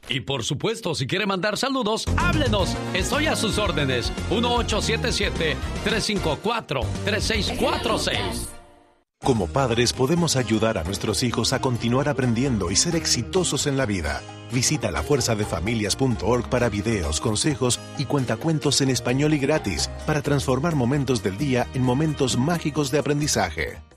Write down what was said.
Y por supuesto, si quiere mandar saludos, háblenos. Estoy a sus órdenes. 1877-354-3646. Como padres podemos ayudar a nuestros hijos a continuar aprendiendo y ser exitosos en la vida. Visita lafuerzadefamilias.org para videos, consejos y cuentacuentos en español y gratis para transformar momentos del día en momentos mágicos de aprendizaje.